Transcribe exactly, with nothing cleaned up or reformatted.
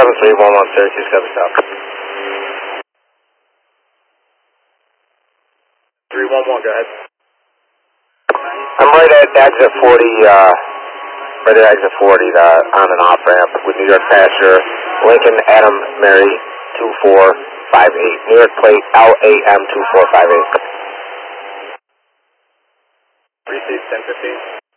Adam three one one Syracuse, cover south. three one one, go ahead. I'm right at exit forty, uh, right at exit forty, uh, on and off ramp with New York passenger, Lincoln Adam Mary two four five eight, New York plate L A M two four five eight. Receive ten fifteen.